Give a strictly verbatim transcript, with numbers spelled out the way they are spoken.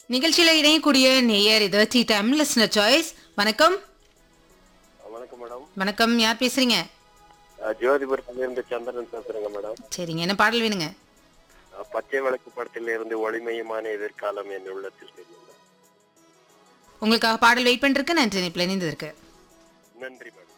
நிகழ்ச்சியில இணையக்கூடிய நேயர் இது டீ டைம் லிஸ்னர் சாய்ஸ். வணக்கம். வணக்கம் மேடம். வணக்கம், யார் பேசுறீங்க? ஜோதிபுரத்துல இருந்து சந்திரன் பேசுறேங்க மேடம். சரிங்க, என்ன பாடல் வேணுங்க? பச்சை விளக்கு படத்தில் இருந்து ஒளிமயமான எதிர்காலம் என் உள்ளத்தில் தெரியும். உங்களுக்காக பாடல் வெயிட் பண்ணிருக்கு. நன்றி, இணைப்பில் இணைந்ததற்கு. நன்றி மேடம்.